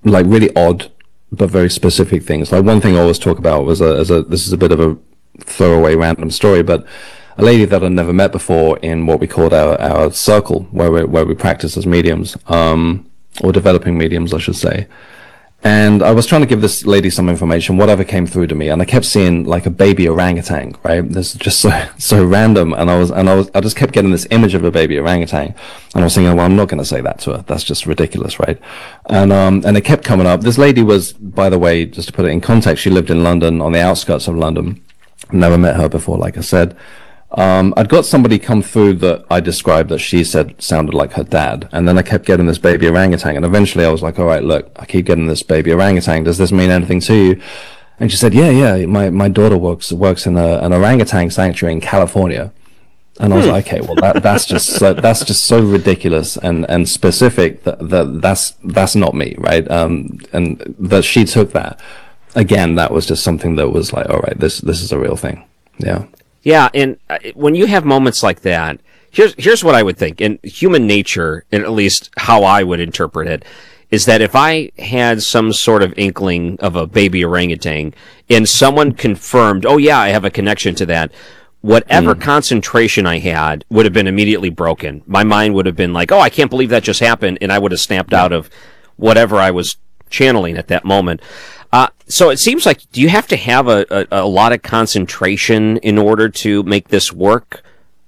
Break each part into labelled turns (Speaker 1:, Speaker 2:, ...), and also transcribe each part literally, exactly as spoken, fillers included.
Speaker 1: like really odd but very specific things. Like one thing I always talk about was a, as a this is a bit of a throwaway random story, but a lady that I'd never met before in what we called our, our circle, where we where we practice as mediums, um, or developing mediums, I should say. And I was trying to give this lady some information, whatever came through to me, and I kept seeing like a baby orangutan, right? This is just so so random, and I was and I was I just kept getting this image of a baby orangutan, and I was thinking, well, I'm not going to say that to her. That's just ridiculous, right? And um and it kept coming up. This lady was, by the way, just to put it in context, she lived in London, on the outskirts of London. Never met her before, like I said. Um, I'd got somebody come through that I described that she said sounded like her dad. And then I kept getting this baby orangutan. And eventually I was like, all right, look, I keep getting this baby orangutan. Does this mean anything to you? And she said, yeah, yeah, my, my daughter works, works in a, an orangutan sanctuary in California. And I was like, okay, well, that, that's just so, that's just so ridiculous and, and specific that, that that's, that's not me, right? Um, and that she took that. Again, that was just something that was like, all right, this, this is a real thing. Yeah.
Speaker 2: Yeah, and uh, when you have moments like that, here's here's what I would think. And human nature, and at least how I would interpret it, is that if I had some sort of inkling of a baby orangutan and someone confirmed, oh yeah, I have a connection to that, whatever mm. concentration I had would have been immediately broken. My mind would have been like, oh, I can't believe that just happened, and I would have snapped yeah. out of whatever I was channeling at that moment. Uh, so it seems like, do you have to have a, a, a lot of concentration in order to make this work?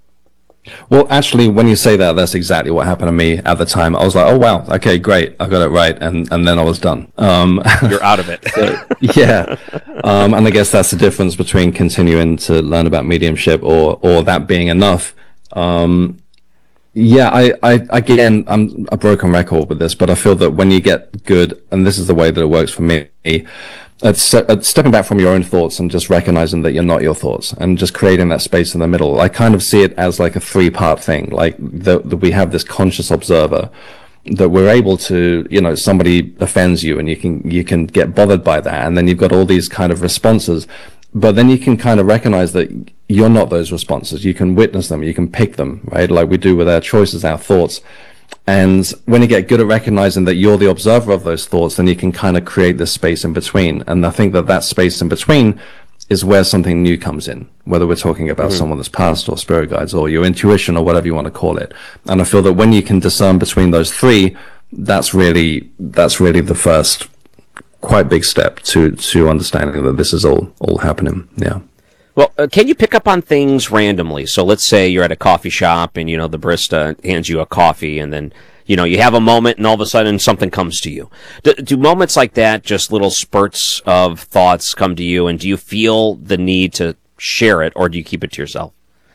Speaker 1: Well, actually, when you say that, that's exactly what happened to me at the time. I was like, oh, wow, okay, great, I got it right. And, and then I was done. Um,
Speaker 2: You're out of it.
Speaker 1: so, yeah. Um, and I guess that's the difference between continuing to learn about mediumship or, or that being enough. Um, Yeah, I, I, again, I'm a broken record with this, but I feel that when you get good, and this is the way that it works for me, it's uh, stepping back from your own thoughts and just recognizing that you're not your thoughts and just creating that space in the middle. I kind of see it as like a three part thing, like that we have this conscious observer that we're able to, you know, somebody offends you and you can, you can get bothered by that. And then you've got all these kind of responses. But then you can kind of recognize that you're not those responses. You can witness them. You can pick them, right? Like we do with our choices, our thoughts. And when you get good at recognizing that you're the observer of those thoughts, then you can kind of create this space in between. And I think that that space in between is where something new comes in, whether we're talking about mm-hmm. someone that's passed or spirit guides or your intuition or whatever you want to call it. And I feel that when you can discern between those three, that's really, that's really the first quite big step to to understanding that this is all all happening. Yeah.
Speaker 2: Well, uh, can you pick up on things randomly? So let's say you're at a coffee shop and, you know, the barista hands you a coffee and then, you know, you have a moment and all of a sudden something comes to you. Do, do moments like that, just little spurts of thoughts come to you, and do you feel the need to share it, or do you keep it to yourself?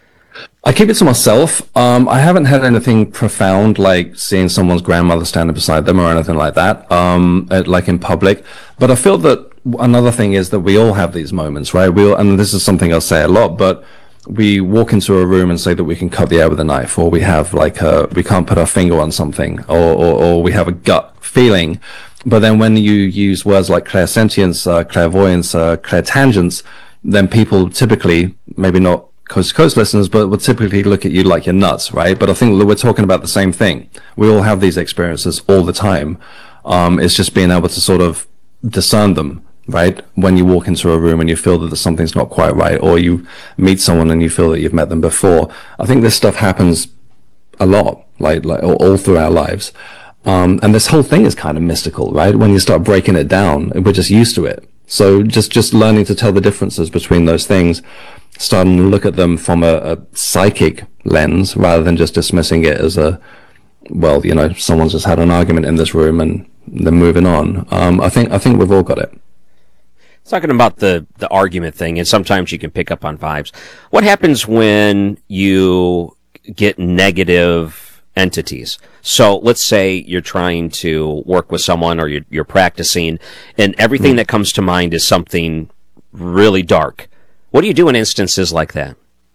Speaker 1: I keep it to myself. Um, I haven't had anything profound like seeing someone's grandmother standing beside them or anything like that, um, at, like in public. But I feel that another thing is that we all have these moments, right? We all, and this is something I say a lot, but we walk into a room and say that we can cut the air with a knife, or we have like a, we can't put our finger on something, or, or, or we have a gut feeling. But then when you use words like clairsentience, uh, clairvoyance, uh, clairtangence, then people typically, maybe not coast to coast listeners, but would typically look at you like you're nuts, right? But I think that we're talking about the same thing. We all have these experiences all the time. Um, it's just being able to sort of discern them, right? When you walk into a room and you feel that something's not quite right, or you meet someone and you feel that you've met them before. I think this stuff happens a lot, like, like all through our lives. Um, and this whole thing is kind of mystical, right? When you start breaking it down, we're just used to it. So just, just learning to tell the differences between those things, starting to look at them from a, a psychic lens rather than just dismissing it as a, well, you know, someone's just had an argument in this room and they're moving on. Um, I think, I think we've all got it.
Speaker 2: Talking about the, the argument thing, and sometimes you can pick up on vibes. What happens when you get negative entities? So let's say you're trying to work with someone, or you're, you're practicing, and everything mm. that comes to mind is something really dark. What do you do in instances like that?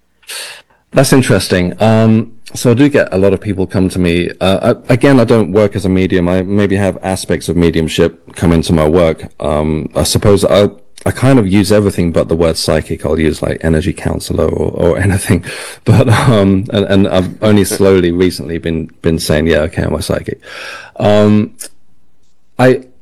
Speaker 1: That's interesting. Um, so I do get a lot of people come to me. Uh, I, again, I don't work as a medium. I maybe have aspects of mediumship come into my work. Um, I suppose I, I kind of use everything but the word psychic. I'll use like energy counselor or, or anything. But, um, and, and I've only slowly recently been, been saying, yeah, okay, I'm a psychic. Um, I,